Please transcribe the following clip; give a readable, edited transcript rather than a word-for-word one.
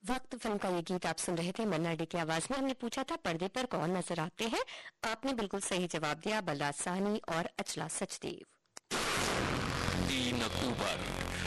वक्त फिल्म का ये गीत आप सुन रहे थे मन्ना डे की आवाज में। हमने पूछा था पर्दे पर कौन नजर आते हैं। आपने बिल्कुल सही जवाब दिया, बलराज साहनी और अचला सचदेव। 3 अक्टूबर